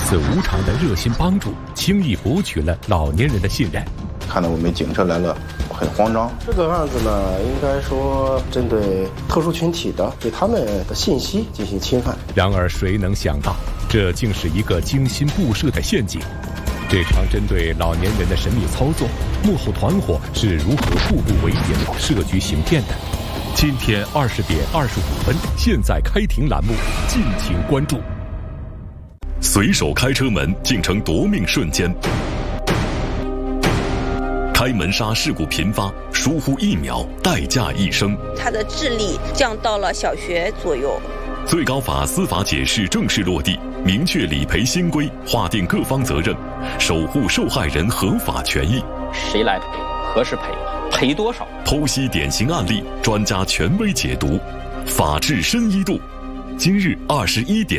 此无偿的热心帮助，轻易博取了老年人的信任。 看到我们警车来了，很慌张。 这个案子呢，应该说针对特殊群体的，对他们的信息进行侵犯。 然而，谁能想到，这竟是一个精心布设的陷阱？这场针对老年人的神秘操作，幕后团伙是如何步步为营、设局行骗的？今天20:25，现在开庭栏目敬请关注。 随手开车门竟成夺命瞬间。开门刹事故频发，疏忽1秒，代价一生。 他的智力降到了小学左右。 最高法司法解释正式落地，明确理赔新规，划定各方责任，守护受害人合法权益。 谁来赔？何时赔？赔多少？ 剖析典型案例，专家权威解读，法治深一度。今日21点。